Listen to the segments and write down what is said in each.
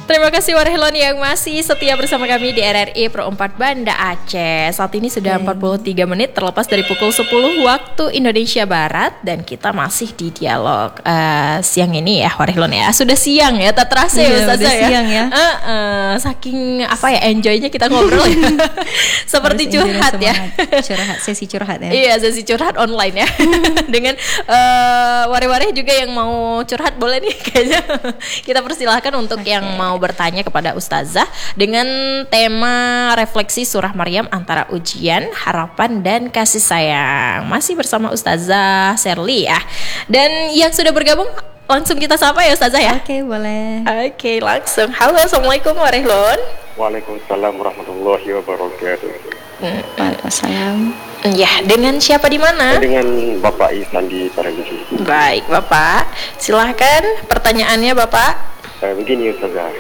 Terima kasih Warhelon yang masih setia bersama kami di RRI Pro 4 Banda Aceh. Saat ini sudah 43 menit terlepas dari pukul 10 waktu Indonesia Barat. Dan kita masih di dialog siang ini ya Warhelon ya. Sudah siang ya, tak terasa ya Ustazah ya. Siang ya. Saking enjoynya kita ngobrol ya. Seperti curhat ya. Sesi curhat ya. Iya, sesi curhat online ya. Dengan ware-ware juga yang mau curhat boleh nih kayaknya. Kita persilahkan untuk yang mau bertanya kepada Ustazah dengan tema refleksi surah Maryam antara ujian, harapan dan kasih sayang. Masih bersama Ustazah Sherly ya. Dan yang sudah bergabung langsung kita sapa ya Ustazah ya. Oke, boleh. Oke, langsung. Halo, Assalamualaikum Warahmatullahi. Waalaikumsalam warahmatullahi wabarakatuh. Waalaikumsalam. Ya, dengan siapa di mana? Dengan Bapak Ihsan di Parangisi. Baik, Bapak. Silahkan pertanyaannya, Bapak. Begini Ustazah,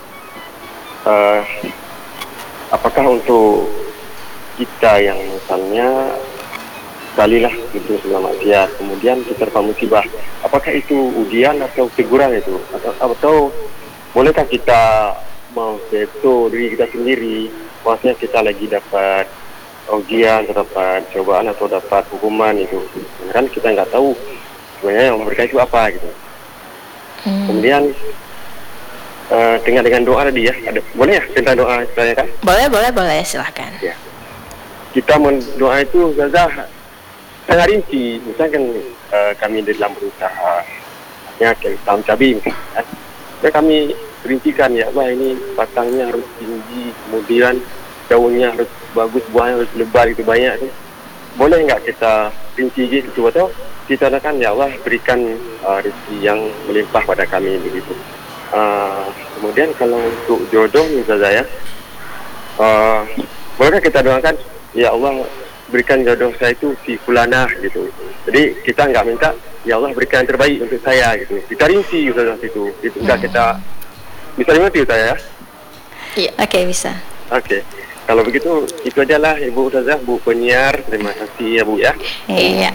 apakah untuk kita yang misalnya kalilah itu selama maksiat, kemudian kita terpapar musibah, apakah itu ujian atau teguran itu, atau bolehkah kita memveto diri kita sendiri, maksudnya kita lagi dapat ujian, atau dapat cobaan atau dapat hukuman itu, kan kita nggak tahu sebenarnya yang mereka itu apa gitu. Kemudian dengan doa tadi ya, boleh ya tentang doa saya kan? Boleh, silahkan. Ya. Kita mendoa itu Ustazah sangat rinci, misalkan kami dalam berusaha, ya kayak tahun cabai misalkan, ya kami rincikan ya, wah ini batangnya harus tinggi, kemudian daunnya harus bagus, buahnya harus lebar itu banyak. Boleh nggak kita rinci gitu atau kita katakan ya Allah berikan rezeki yang melimpah pada kami begitu. Kemudian kalau untuk jodoh misalnya ya, bolehkah kita doakan ya Allah berikan jodoh saya itu si fulanah gitu. Jadi kita nggak minta ya Allah berikan yang terbaik untuk saya gitu. Kita rinci misalnya itu nggak kita misalnya itu saya ya. Iya. Oke, bisa. Oke. Kalau begitu itu ajalah Ibu Ustazah, Bu penyiar. Terima kasih ya Bu ya. Iya.